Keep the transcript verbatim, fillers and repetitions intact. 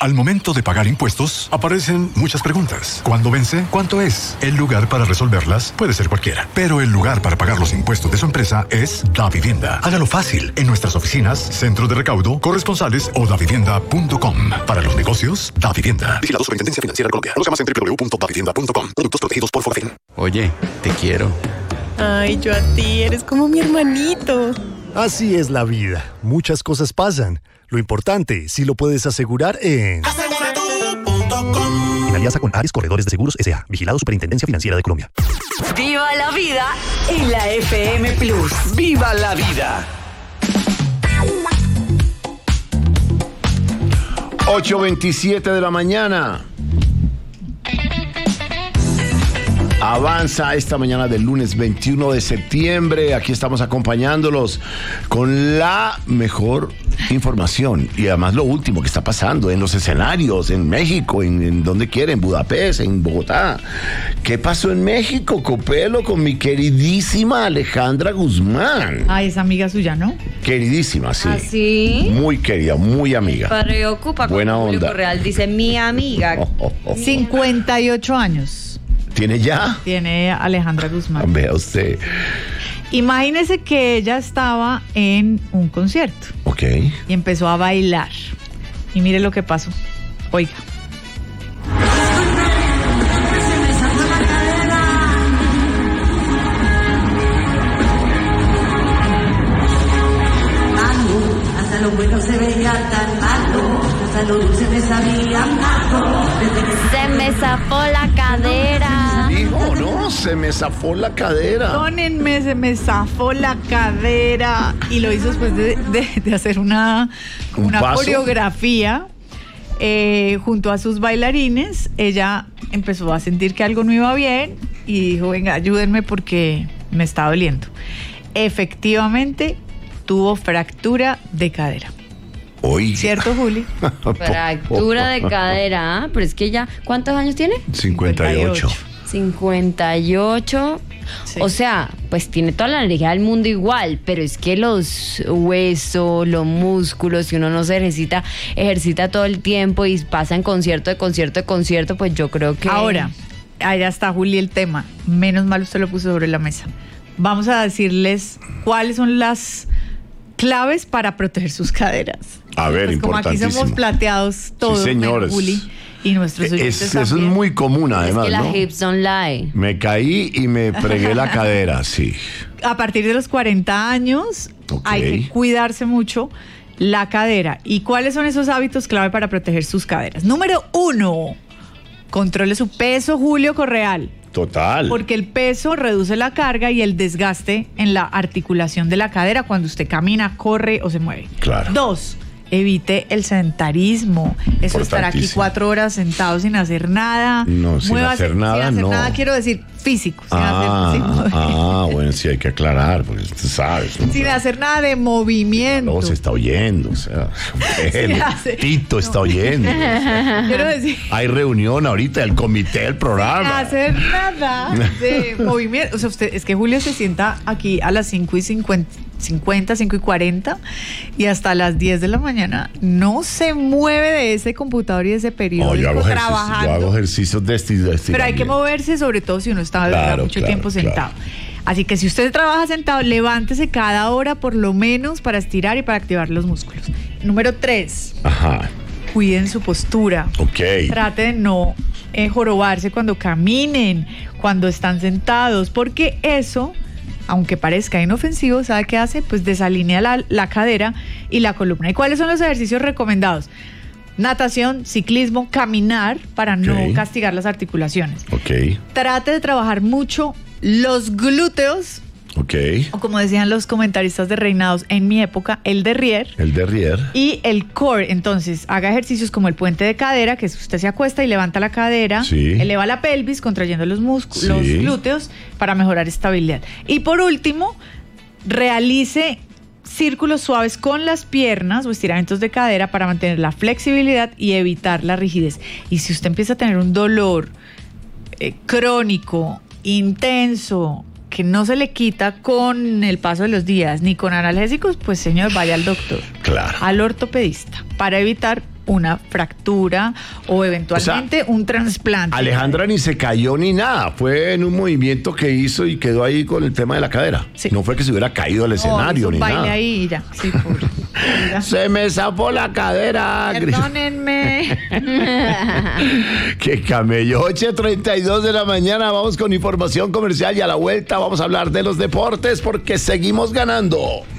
Al momento de pagar impuestos, aparecen muchas preguntas. ¿Cuándo vence? ¿Cuánto es? El lugar para resolverlas puede ser cualquiera, pero el lugar para pagar los impuestos de su empresa es Davivienda. Hágalo fácil en nuestras oficinas, centro de recaudo, corresponsales o davivienda punto com. Para los negocios, Davivienda. Vigilado Superintendencia Financiera de Colombia. Conozca más en doble u doble u doble u punto davivienda punto com. Productos protegidos por Fordafin. Oye, te quiero. Ay, yo a ti, eres como mi hermanito. Así es la vida. Muchas cosas pasan. Lo importante, si lo puedes asegurar en... asegura tú punto com. En alianza con Ares Corredores de Seguros S A. Vigilado Superintendencia Financiera de Colombia. ¡Viva la vida en la F M Plus! ¡Viva la vida! ocho veintisiete de la mañana. Avanza esta mañana del lunes veintiuno de septiembre. Aquí estamos acompañándolos con la mejor información y además lo último que está pasando en los escenarios, en México, en, en donde quiera, en Budapest, en Bogotá. ¿Qué pasó en México, Copelo, con mi queridísima Alejandra Guzmán? Ah, es amiga suya, ¿no? Queridísima, sí. ¿Ah, sí? Muy querida, muy amiga. Preocupa. Buena Julio onda. Correal dice mi amiga. Oh, oh, oh. cincuenta y ocho años. ¿Tiene ya? Tiene Alejandra Guzmán. Vea usted. Imagínese que ella estaba en un concierto. Ok. Y empezó a bailar. Y mire lo que pasó. Oiga. Hasta lo bueno se veía tan malo, hasta lo dulce me sabía malo. Se me zafó la cadera. Dijo, no, se me zafó la cadera. Perdónenme, se me zafó la cadera. Y lo hizo después de, de, de hacer una, ¿Un una paso? coreografía eh, junto a sus bailarines. Ella empezó a sentir que algo no iba bien y dijo, venga, ayúdenme porque me está doliendo. Efectivamente, tuvo fractura de cadera. Oiga. ¿Cierto, Juli? Fractura de cadera, ¿ah? Pero es que ya, ¿cuántos años tiene? cincuenta y ocho. cincuenta y ocho. Sí. O sea, pues tiene toda la energía del mundo igual, pero es que los huesos, los músculos, si uno no se ejercita, ejercita todo el tiempo y pasa en concierto de concierto de concierto, pues yo creo que... Ahora, allá está, Juli, el tema. Menos mal usted lo puso sobre la mesa. Vamos a decirles cuáles son las claves para proteger sus caderas. A ver, pues como aquí importantísimo. somos plateados todos, Sí, señores. Juli, y nuestros oyentes Es, eso es también. muy común, además, es que las ¿no? hips don't lie. Me caí y me pregué la cadera, sí. A partir de los cuarenta años Ok. hay que cuidarse mucho la cadera. ¿Y cuáles son esos hábitos clave para proteger sus caderas? Número uno, controle su peso, Julio Correal. Total. Porque el peso reduce la carga y el desgaste en la articulación de la cadera cuando usted camina, corre o se mueve. Claro. Dos, evite el sedentarismo. Eso estar aquí Importantísimo. cuatro horas sentado sin hacer nada. No, sin Muévase, hacer nada, sin hacer no. nada, quiero decir físico. Sin, Ah, hacer, sin, ah, bueno, sí hay que aclarar, porque tú sabes. ¿no? sin hacer nada de movimiento. No, se está oyendo, o sea, Se bueno, hace- Tito está oyendo. Quiero decir, Hay reunión ahorita del comité del sin programa. hacer nada de movimiento. O sea, usted, es que Julio se sienta aquí a las cinco y cincuenta, cinco y cuarenta y hasta las diez de la mañana no se mueve de ese computador y de ese No, periódico yo hago ejercicios, trabajando. yo hago ejercicios de estiramiento. Pero hay que moverse, sobre todo si uno está Claro, mucho claro, tiempo sentado. Así que si usted trabaja sentado, levántese cada hora por lo menos para estirar y para activar los músculos. Número tres, Ajá, cuiden su postura. ok. Trate de no eh, jorobarse cuando caminen, cuando están sentados, porque eso, aunque parezca inofensivo, ¿sabe qué hace? Pues desalinea la, la cadera y la columna. ¿Y cuáles son los ejercicios recomendados? Natación, ciclismo, caminar para no Ok. castigar las articulaciones. Ok, Trate de trabajar mucho los glúteos, ok. o como decían los comentaristas de Reinados en mi época, el derrier. El derrier. Y el core, entonces, haga ejercicios como el puente de cadera, que es usted se acuesta y levanta la cadera, Sí. eleva la pelvis, contrayendo los músculos, Sí. los glúteos, para mejorar estabilidad. Y por último, realice círculos suaves con las piernas o estiramientos de cadera para mantener la flexibilidad y evitar la rigidez. Y si usted empieza a tener un dolor eh, crónico, intenso, que no se le quita con el paso de los días ni con analgésicos, pues señor, vaya al doctor, Claro. al ortopedista, para evitar una fractura o eventualmente o sea, un trasplante. Alejandra ni se cayó ni nada, fue en un movimiento que hizo y quedó ahí con el tema de la cadera. Sí. No fue que se hubiera caído al escenario oh, ni baile nada. ahí y ya. Sí, pobre. Se me zafó la cadera. Perdónenme. Qué camello. ocho treinta y dos de la mañana, vamos con información comercial y a la vuelta vamos a hablar de los deportes porque seguimos ganando.